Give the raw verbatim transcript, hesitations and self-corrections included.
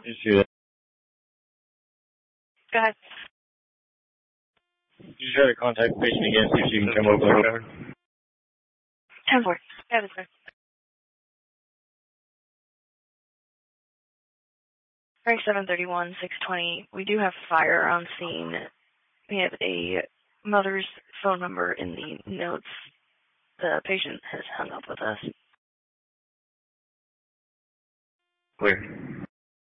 Just hear that. Go ahead. You try to contact the patient again, see if she can come over the cover. ten four. Yeah, that's right. Frank seven thirty-one, six twenty. We do have fire on scene. We have a mother's phone number in the notes. The patient has hung up with us. Clear.